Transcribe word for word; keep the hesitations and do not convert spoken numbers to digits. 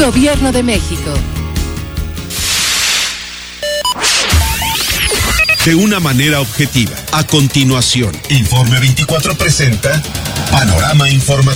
Gobierno de México. De una manera objetiva. A continuación, Informe veinticuatro presenta Panorama Informativo.